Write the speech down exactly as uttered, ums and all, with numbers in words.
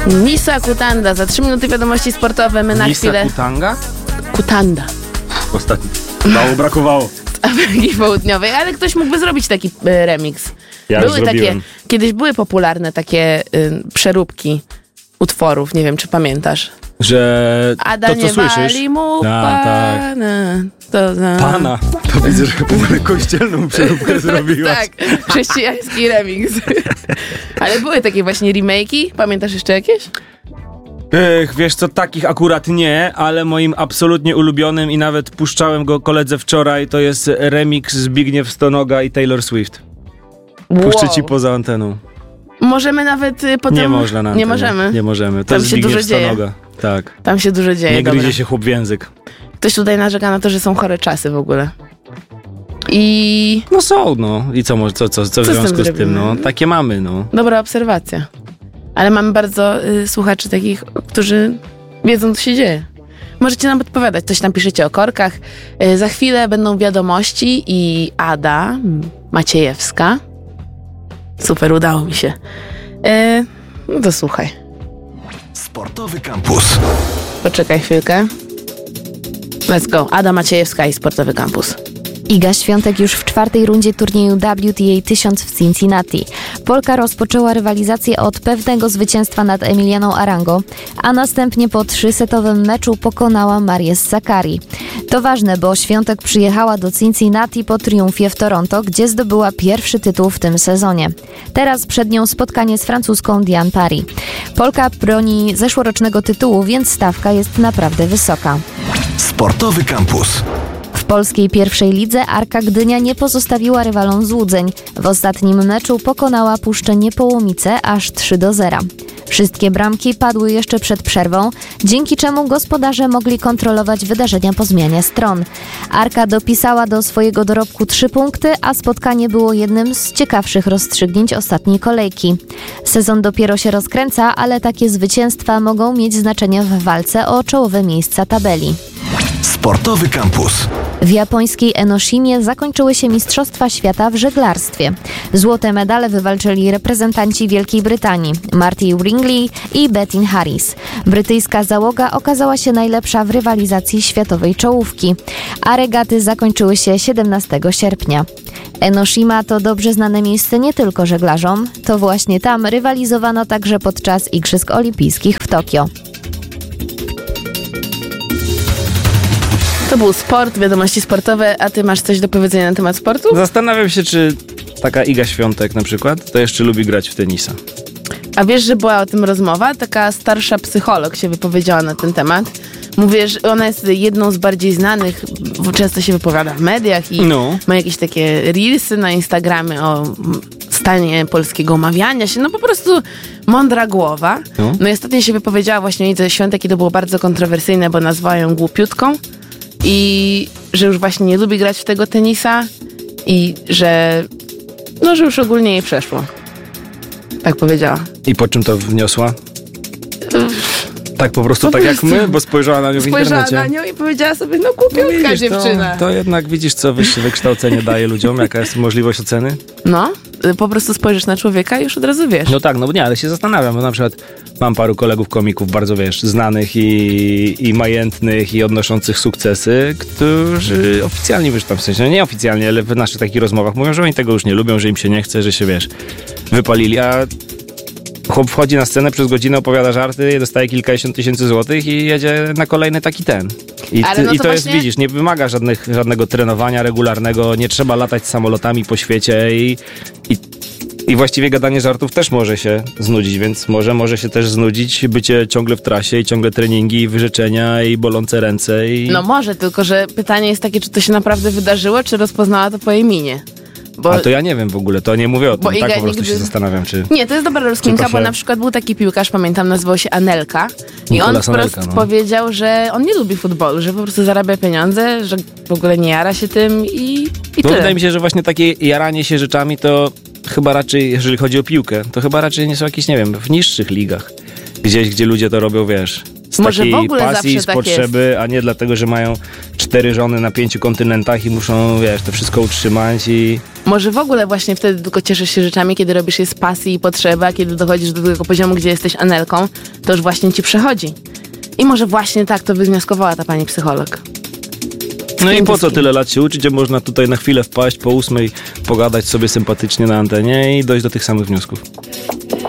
Nisa Kutanda, za trzy minuty wiadomości sportowe, my na Nisa chwilę... Kutanga? Kutanda. Ostatnio. Mało brakowało. Z Ameryki Południowej, ale ktoś mógłby zrobić taki y, remix. Ja były już takie, zrobiłem. kiedyś były popularne takie y, przeróbki utworów, nie wiem czy pamiętasz. Że Ada to, co nie słyszysz... wali mu Ta, pana. To, za... Pana. To widzę, że w ogóle kościelną przeróbkę zrobiłaś. Tak, chrześcijański remix. Ale były takie właśnie remake'i. Pamiętasz jeszcze jakieś? Ech, wiesz co, takich akurat nie, ale moim absolutnie ulubionym i nawet puszczałem go koledze wczoraj, to jest remix Zbigniew Stonoga i Taylor Swift. Puszczę Wow. ci poza anteną. Możemy nawet y, potem... Nie można na Nie antenie. możemy. Nie możemy. To Tam jest się Zbigniew dużo dzieje. Stonoga. Tak. Tam się dużo dzieje. Nie gryzie dobra. się chłop w język. Ktoś tutaj narzeka na to, że są chore czasy w ogóle. I... No są, no. I co, może- co, co, co w Co z tym związku z tym, zrobimy? no? Takie mamy, no. Dobra obserwacja. Ale mamy bardzo y, słuchaczy takich, którzy wiedzą, co się dzieje. Możecie nam podpowiadać, coś tam piszecie o korkach. Y, za chwilę będą wiadomości i Ada Maciejewska. Super, udało mi się. Y, no to słuchaj. Sportowy Kampus. Poczekaj chwilkę. Let's go. Ada Maciejewska i Sportowy Kampus. Iga Świątek już w czwartej rundzie turnieju W T A tysiąc w Cincinnati. Polka rozpoczęła rywalizację od pewnego zwycięstwa nad Emilianą Arango, a następnie po trzysetowym meczu pokonała Marię Sakkari. To ważne, bo Świątek przyjechała do Cincinnati po triumfie w Toronto, gdzie zdobyła pierwszy tytuł w tym sezonie. Teraz przed nią spotkanie z francuską Diane Parry. Polka broni zeszłorocznego tytułu, więc stawka jest naprawdę wysoka. Sportowy Kampus. W polskiej pierwszej lidze Arka Gdynia nie pozostawiła rywalom złudzeń. W ostatnim meczu pokonała Puszczę Niepołomice aż trzy do zera. Wszystkie bramki padły jeszcze przed przerwą, dzięki czemu gospodarze mogli kontrolować wydarzenia po zmianie stron. Arka dopisała do swojego dorobku trzy punkty, a spotkanie było jednym z ciekawszych rozstrzygnięć ostatniej kolejki. Sezon dopiero się rozkręca, ale takie zwycięstwa mogą mieć znaczenie w walce o czołowe miejsca tabeli. Sportowy Kampus. W japońskiej Enoshimie zakończyły się Mistrzostwa Świata w żeglarstwie. Złote medale wywalczyli reprezentanci Wielkiej Brytanii Marty Wringley i Bettin Harris. Brytyjska załoga okazała się najlepsza w rywalizacji światowej czołówki, a regaty zakończyły się siedemnastego sierpnia. Enoshima to dobrze znane miejsce nie tylko żeglarzom, to właśnie tam rywalizowano także podczas Igrzysk Olimpijskich w Tokio. To był sport, wiadomości sportowe, a ty masz coś do powiedzenia na temat sportu? Zastanawiam się, czy taka Iga Świątek na przykład, to jeszcze lubi grać w tenisa. A wiesz, że była o tym rozmowa? Taka starsza psycholog się wypowiedziała na ten temat. Mówię, że ona jest jedną z bardziej znanych, bo często się wypowiada w mediach i No. ma jakieś takie reelsy na Instagramie o stanie polskiego umawiania się. No po prostu mądra głowa. No. No i ostatnio się wypowiedziała właśnie o Idze Świątek i to było bardzo kontrowersyjne, bo nazwała ją głupiutką i że już właśnie nie lubi grać w tego tenisa i że no, że już ogólnie jej przeszło. Tak powiedziała. I po czym to wniosła? Tak po prostu, Po tak prostu. jak my, bo spojrzała na nią w Spojrzała internecie. na nią i powiedziała sobie, no głupiutka Widzisz, dziewczyna. To, to jednak widzisz, co wyższe wykształcenie daje ludziom, jaka jest możliwość oceny? No, y, po prostu spojrzysz na człowieka i już od razu wiesz. No tak, no nie, ale się zastanawiam, bo na przykład mam paru kolegów komików bardzo, wiesz, znanych i, i majętnych i odnoszących sukcesy, którzy oficjalnie, wiesz, tam w sensie, no nieoficjalnie, ale w naszych takich rozmowach mówią, że oni tego już nie lubią, że im się nie chce, że się, wiesz, wypalili, a chłop wchodzi na scenę, przez godzinę opowiada żarty, dostaje kilkadziesiąt tysięcy złotych i jedzie na kolejny taki ten. I, Ale ty, no i to to jest, właśnie- widzisz, nie wymaga żadnych, żadnego trenowania regularnego, nie trzeba latać samolotami po świecie i, i, i właściwie gadanie żartów też może się znudzić, więc może może się też znudzić bycie ciągle w trasie i ciągle treningi i wyrzeczenia i bolące ręce i... No może, tylko że pytanie jest takie, czy to się naprawdę wydarzyło, czy rozpoznała to po jej minie. Bo... A to ja nie wiem w ogóle, to nie mówię o Bo tym, tak Iga po prostu nigdy- się zastanawiam, czy... Nie, to jest dobra rozkminka, Czy to bo się- na przykład był taki piłkarz, pamiętam, nazywał się Anelka i Nikolas on wprost Anelka, no. powiedział, że on nie lubi futbolu, że po prostu zarabia pieniądze, że w ogóle nie jara się tym i, i No tyle. wydaje mi się, że właśnie takie jaranie się rzeczami to chyba raczej, jeżeli chodzi o piłkę, to chyba raczej nie są jakieś, nie wiem, w niższych ligach. Gdzieś, gdzie ludzie to robią, wiesz, z Może takiej w ogóle pasji, zawsze z tak potrzeby, a nie dlatego, że mają cztery żony na pięciu kontynentach i muszą, wiesz, to wszystko utrzymać i... Może w ogóle właśnie wtedy tylko cieszysz się rzeczami, kiedy robisz je z pasji i potrzeby, a kiedy dochodzisz do tego poziomu, gdzie jesteś Anelką, to już właśnie ci przechodzi. I może właśnie tak to wywnioskowała ta pani psycholog. No i po co tyle lat się uczyć, a można tutaj na chwilę wpaść po ósmej, pogadać sobie sympatycznie na antenie i dojść do tych samych wniosków.